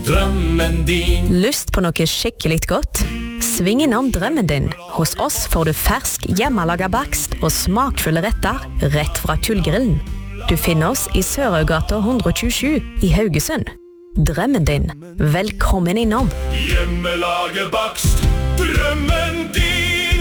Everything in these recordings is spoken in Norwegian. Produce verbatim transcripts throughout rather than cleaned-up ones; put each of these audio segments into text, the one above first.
drømmen din. Lyst på noe skikkelig godt? Sving innom drømmen din. Hos oss får du fersk hjemmelaga bakst og smakfulle retter rett fra Tullgrillen. Du finner oss i Sørøygata one twenty-sju i Haugesund. Drømmen din. Velkommen innom. Hjemmelaget bakst, drømmen din.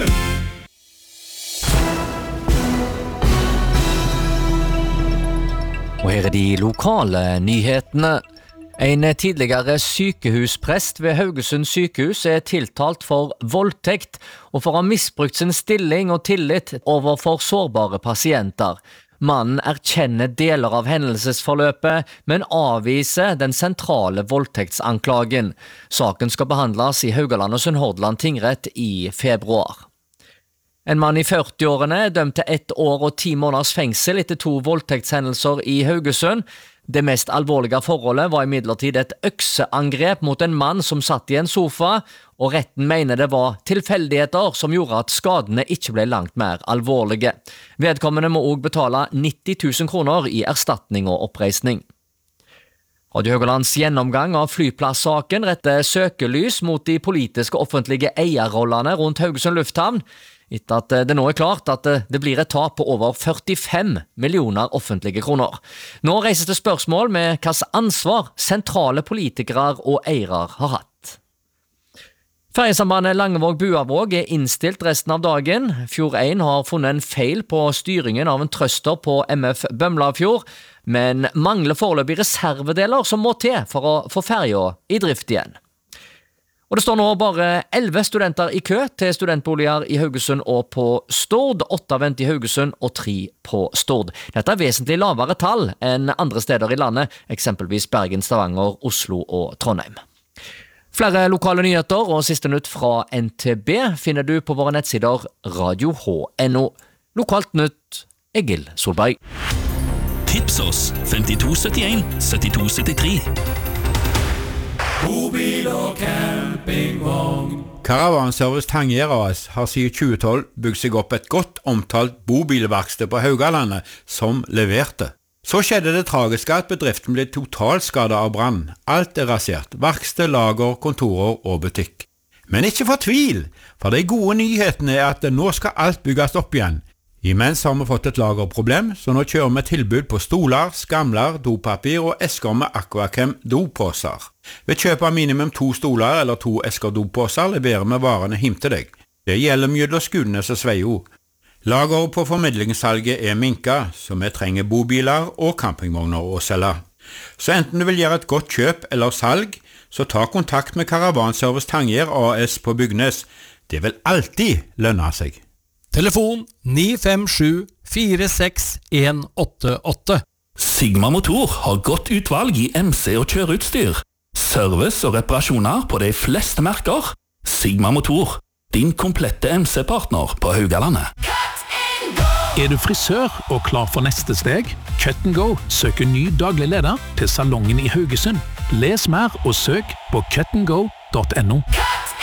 Og her er de lokale nyhetene. En tidligere sykehusprest ved Haugesund sykehus er tiltalt for voldtekt og for å ha misbrukt sin stilling og tillit overfor sårbare pasienter. Mannen erkjenner deler av hendelsesforløpet, men avviser den sentrale voldtektsanklagen. Saken skal behandles i Haugaland og Sunnhordland tingrett i februar. En mann i førti-årene er dømt til ett år og ti måneders fengsel etter to voldtektshendelser i Haugesund. Det mest alvorlige forholdet var imidlertid et økseangrep mot en mann som satt i en sofa, og retten mener det var tilfeldigheter som gjorde at skadene ikke ble langt mer alvorlige. Vedkommende må også betale nitti tusen kroner i erstatning og oppreisning. Radio Haugalands gjennomgang av flyplasssaken retter søkelys mot de politiske offentlige eierrollene rundt Haugesund lufthavn, etter at det nå er klart at det blir et tap på over førtifem millioner offentlige kroner. Nå reises det spørsmål med hvilket ansvar sentrale politikere og eiere har hatt. Ferjesambandet Langevåg-Buavåg er innstilt resten av dagen. Fjord one har funnet en feil på styringen av en trøster på M F Bømlafjord, men mangler foreløpig reservedeler som må til for å få ferja i drift igjen. Og det står nå bare elleve studenter i kø til studentboliger i Haugesund og på Stord. Åtte venter i Haugesund og tre på Stord. Dette er vesentlig lavere tall enn andre steder i landet, eksempelvis Bergen, Stavanger, Oslo og Trondheim. Flere lokale nyheter og siste nytt fra N T B finner du på våre nettsider radio h punktum n o. Lokalt nytt, Egil Solberg. Tips oss femtito syttien syttito syttitre. Bobil og campingvogn. Karavanservice Tangier A S har siden tjue tolv bygd seg opp et godt omtalt bobilverksted på Haugalandet som leverte. Så skjedde det tragiske at bedriften ble totalskadet av brann. Alt er rasert. Verksted, lager, kontorer og butikk. Men ikke fortvil, for de gode nyhetene er at nå skal alt bygges opp igjen. Imens har vi fått et lagerproblem, så nå kjører vi tilbud på stoler, skamler, dopapir og esker med Aquachem dopåser. Ved kjøp av minimum to stoler eller to esker dopåser leverer vi varene hjem til deg. Det gjelder mellom Skudenes og Sveio. Lageret på formidlingssalget er minka, så vi trenger bobiler og campingvogner å selge. Så enten du vil gjøre et godt kjøp eller salg, så ta kontakt med Karavanservice Tangier A S på Bygnes. Det vil alltid lønne seg. Telefon ni fem sju fire seks en åtte åtte. Sigma Motor har godt utvalg i M C og kjøreutstyr. Service og reparasjoner på de fleste merker. Sigma Motor, din komplette M C-partner på Haugalandet. Er du frisør og klar for neste steg? Cut and Go søker ny daglig leder til salongen i Haugesund. Les mer og søk på cut and go punktum n o.